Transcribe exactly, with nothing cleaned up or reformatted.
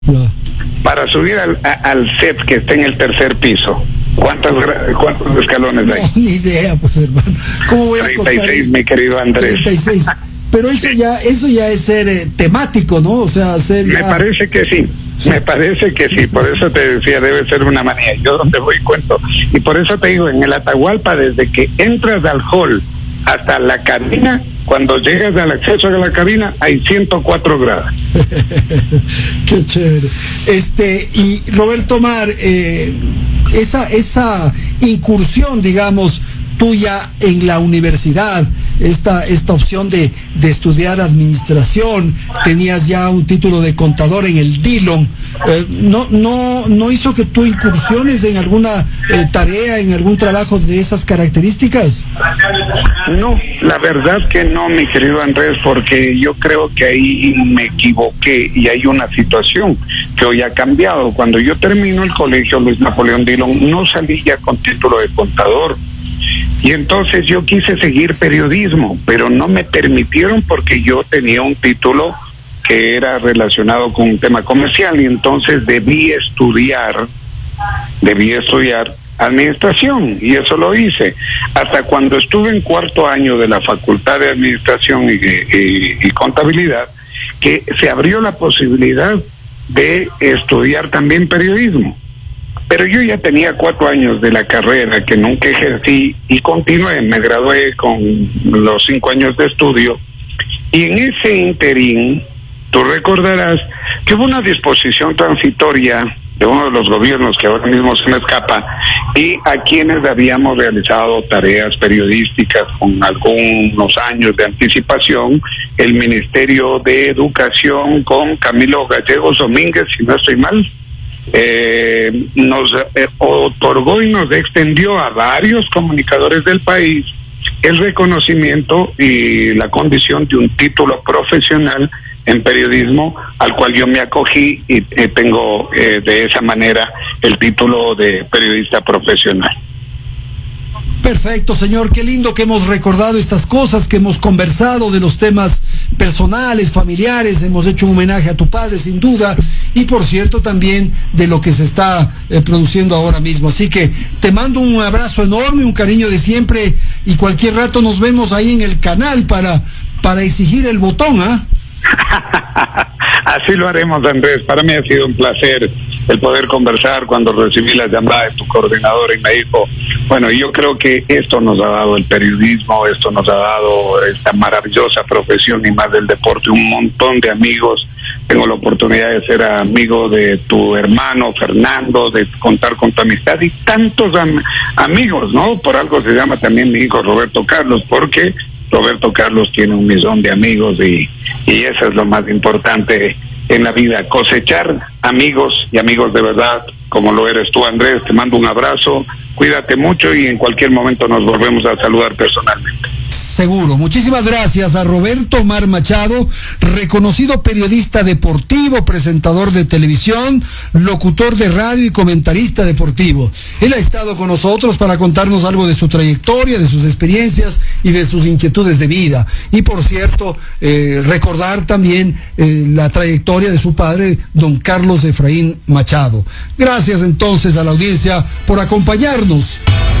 Ya. Para subir al, a, al set que está en el tercer piso, ¿cuántos, cuántos escalones No, hay? ni idea, pues, hermano. ¿Cómo voy a treinta y seis, contar? mi querido Andrés. treinta y seis. Pero eso Sí. ya, eso ya es ser eh, temático, ¿no? O sea, ser Me ya... parece que sí, me parece que sí, por eso te decía, debe ser una manía. Yo donde voy cuento, y por eso te digo, en el Atahualpa, desde que entras al hall hasta la cabina, cuando llegas al acceso a la cabina, hay ciento cuatro grados. Qué chévere. Este, y Roberto Mar, eh, esa, esa incursión, digamos, tuya en la universidad, esta, esta opción de, de estudiar administración, tenías ya un título de contador en el Dillon, eh, no, no, ¿no hizo que tú incursiones en alguna eh, tarea, en algún trabajo de esas características? No, la verdad que no, mi querido Andrés, porque yo creo que ahí me equivoqué y hay una situación que hoy ha cambiado. Cuando yo termino el colegio Luis Napoleón Dillon, no salí ya con título de contador. Y entonces yo quise seguir periodismo, pero no me permitieron porque yo tenía un título que era relacionado con un tema comercial y entonces debí estudiar, debí estudiar administración y eso lo hice. Hasta cuando estuve en cuarto año de la Facultad de Administración y, y, y Contabilidad, que se abrió la posibilidad de estudiar también periodismo. Pero yo ya tenía cuatro años de la carrera que nunca ejercí y continué, me gradué con los cinco años de estudio y en ese interín, tú recordarás que hubo una disposición transitoria de uno de los gobiernos que ahora mismo se me escapa y a quienes habíamos realizado tareas periodísticas con algunos años de anticipación, el Ministerio de Educación con Camilo Gallegos Domínguez, si no estoy mal, Eh, nos eh, otorgó y nos extendió a varios comunicadores del país el reconocimiento y la condición de un título profesional en periodismo al cual yo me acogí y eh, tengo eh, de esa manera el título de periodista profesional. Perfecto, señor, qué lindo que hemos recordado estas cosas, que hemos conversado de los temas personales, familiares, hemos hecho un homenaje a tu padre sin duda, y por cierto también de lo que se está eh, produciendo ahora mismo. Así que te mando un abrazo enorme, un cariño de siempre, y cualquier rato nos vemos ahí en el canal para, para exigir el botón, ¿ah? Así lo haremos, Andrés. Para mí ha sido un placer el poder conversar cuando recibí la llamada de tu coordinador y me dijo, bueno, yo creo que esto nos ha dado el periodismo, esto nos ha dado esta maravillosa profesión y más del deporte, un montón de amigos. Tengo la oportunidad de ser amigo de tu hermano Fernando, de contar con tu amistad y tantos am amigos, ¿no? Por algo se llama también mi hijo Roberto Carlos, porque Roberto Carlos tiene un millón de amigos y, y eso es lo más importante en la vida, cosechar amigos y amigos de verdad, como lo eres tú, Andrés. Te mando un abrazo, cuídate mucho y en cualquier momento nos volvemos a saludar personalmente. Seguro. Muchísimas gracias a Roberto Mar Machado, reconocido periodista deportivo, presentador de televisión, locutor de radio y comentarista deportivo. Él ha estado con nosotros para contarnos algo de su trayectoria, de sus experiencias y de sus inquietudes de vida. Y por cierto, eh, recordar también eh, la trayectoria de su padre, don Carlos Efraín Machado. Gracias entonces a la audiencia por acompañarnos.